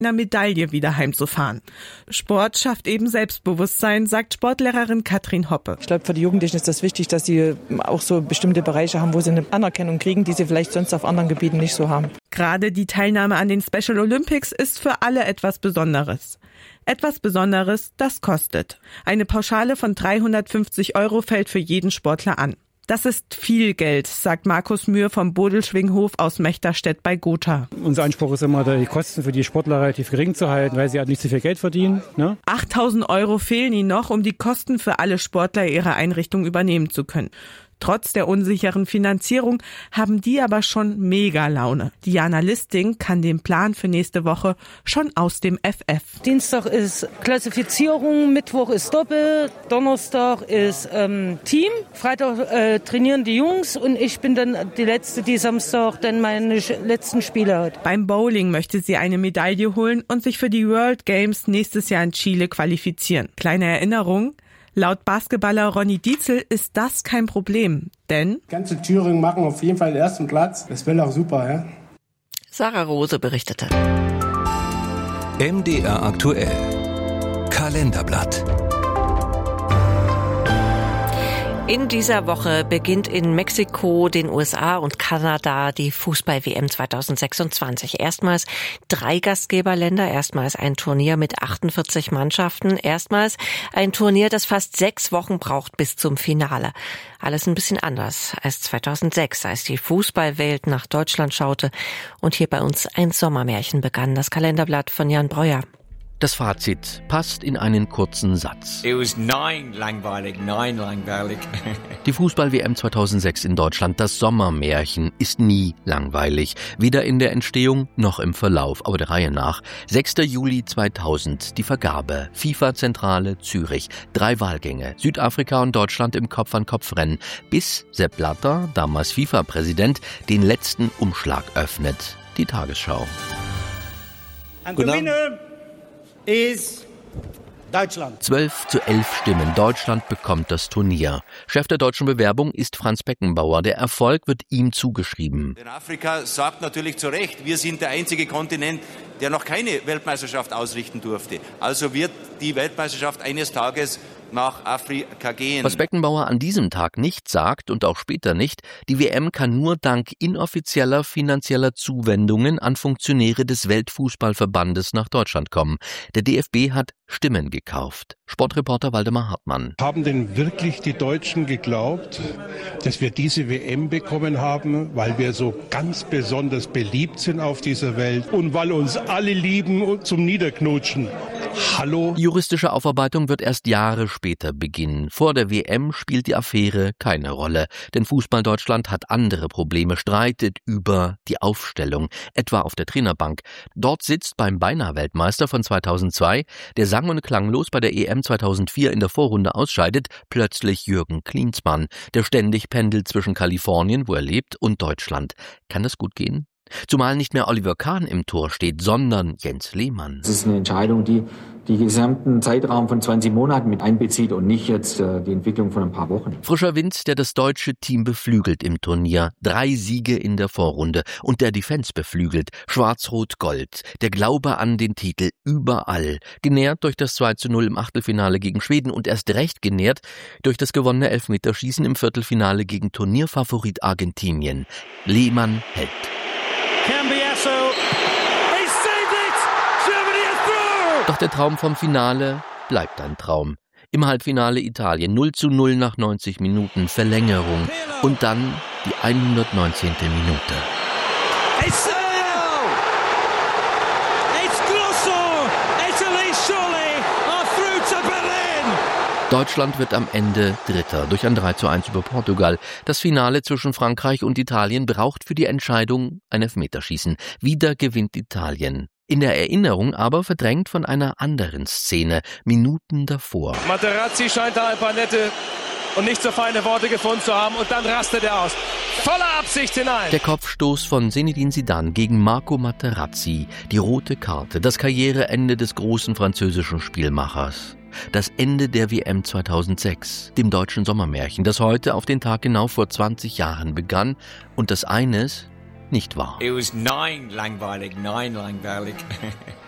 einer Medaille wieder heimzufahren. Sport schafft eben Selbstbewusstsein, sagt Sportlehrerin Katrin Hoppe. Ich glaube, für die Jugendlichen ist das wichtig, dass sie auch so bestimmte Bereiche haben, wo sie eine Anerkennung kriegen, die sie vielleicht sonst auf anderen Gebieten nicht so haben. Gerade die Teilnahme an den Special Olympics ist für alle etwas Besonderes. Etwas Besonderes, das kostet. Eine Pauschale von 350 € fällt für jeden Sportler an. Das ist viel Geld, sagt Markus Mühr vom Bodelschwinghof aus Mechterstedt bei Gotha. Unser Anspruch ist immer, die Kosten für die Sportler relativ gering zu halten, weil sie halt nicht so viel Geld verdienen. 8.000 € fehlen ihnen noch, um die Kosten für alle Sportler ihrer Einrichtung übernehmen zu können. Trotz der unsicheren Finanzierung haben die aber schon mega Laune. Diana Listing kann den Plan für nächste Woche schon aus dem FF. Dienstag ist Klassifizierung, Mittwoch ist Doppel, Donnerstag ist Team, Freitag trainieren die Jungs und ich bin dann die Letzte, die Samstag dann meine letzten Spiele hat. Beim Bowling möchte sie eine Medaille holen und sich für die World Games nächstes Jahr in Chile qualifizieren. Kleine Erinnerung: Laut Basketballer Ronny Dietzel ist das kein Problem, denn ganze Thüringen machen auf jeden Fall den ersten Platz. Das wäre auch super, ja? Sarah Rose berichtete. MDR aktuell. Kalenderblatt. In dieser Woche beginnt in Mexiko, den USA und Kanada die Fußball-WM 2026. Erstmals 3 Gastgeberländer, erstmals ein Turnier mit 48 Mannschaften, erstmals ein Turnier, das fast 6 Wochen braucht bis zum Finale. Alles ein bisschen anders als 2006, als die Fußballwelt nach Deutschland schaute und hier bei uns ein Sommermärchen begann. Das Kalenderblatt von Jan Breuer. Das Fazit passt in einen kurzen Satz. It was langweilig. Die Fußball-WM 2006 in Deutschland, das Sommermärchen, ist nie langweilig. Weder in der Entstehung noch im Verlauf, aber der Reihe nach. 6. Juli 2000, die Vergabe. FIFA-Zentrale Zürich. 3 Wahlgänge. Südafrika und Deutschland im Kopf-an-Kopf-Rennen. Bis Sepp Blatter, damals FIFA-Präsident, den letzten Umschlag öffnet. Die Tagesschau. Ist Deutschland. 12:11 Stimmen. Deutschland bekommt das Turnier. Chef der deutschen Bewerbung ist Franz Beckenbauer. Der Erfolg wird ihm zugeschrieben. Denn Afrika sagt natürlich zu Recht, wir sind der einzige Kontinent, der noch keine Weltmeisterschaft ausrichten durfte. Also wird die Weltmeisterschaft eines Tages nach Afrika gehen. Was Beckenbauer an diesem Tag nicht sagt und auch später nicht, die WM kann nur dank inoffizieller finanzieller Zuwendungen an Funktionäre des Weltfußballverbandes nach Deutschland kommen. Der DFB hat Stimmen gekauft. Sportreporter Waldemar Hartmann. Haben denn wirklich die Deutschen geglaubt, dass wir diese WM bekommen haben, weil wir so ganz besonders beliebt sind auf dieser Welt und weil uns alle lieben und zum Niederknutschen? Hallo? Die juristische Aufarbeitung wird erst Jahre später beginnen. Vor der WM spielt die Affäre keine Rolle. Denn Fußball Deutschland hat andere Probleme, streitet über die Aufstellung, etwa auf der Trainerbank. Dort sitzt beim Beinahe-Weltmeister von 2002, der sang- und klanglos bei der EM 2004 in der Vorrunde ausscheidet, plötzlich Jürgen Klinsmann, der ständig pendelt zwischen Kalifornien, wo er lebt, und Deutschland. Kann das gut gehen? Zumal nicht mehr Oliver Kahn im Tor steht, sondern Jens Lehmann. Das ist eine Entscheidung, die gesamten Zeitraum von 20 Monaten mit einbezieht und nicht jetzt die Entwicklung von ein paar Wochen. Frischer Wind, der das deutsche Team beflügelt im Turnier. 3 Siege in der Vorrunde und der Defense beflügelt. Schwarz-Rot-Gold. Der Glaube an den Titel überall. Genährt durch das 2:0 im Achtelfinale gegen Schweden und erst recht genährt durch das gewonnene Elfmeterschießen im Viertelfinale gegen Turnierfavorit Argentinien. Lehmann hält. Cambiasso. He saved it. Germany is through. Doch der Traum vom Finale bleibt ein Traum. Im Halbfinale Italien 0:0 nach 90 Minuten Verlängerung und dann die 119. Minute. It's grosso. Italy surely are through to Berlin. Deutschland wird am Ende Dritter durch ein 3:1 über Portugal. Das Finale zwischen Frankreich und Italien braucht für die Entscheidung ein Elfmeterschießen. Wieder gewinnt Italien. In der Erinnerung aber verdrängt von einer anderen Szene, Minuten davor. Materazzi scheint da ein paar nette und nicht so feine Worte gefunden zu haben und dann rastet er aus. Voller Absicht hinein. Der Kopfstoß von Zinedine Zidane gegen Marco Materazzi, die rote Karte, das Karriereende des großen französischen Spielmachers. Das Ende der WM 2006, dem deutschen Sommermärchen, das heute auf den Tag genau vor 20 Jahren begann und das eines nicht wahr. It was langweilig.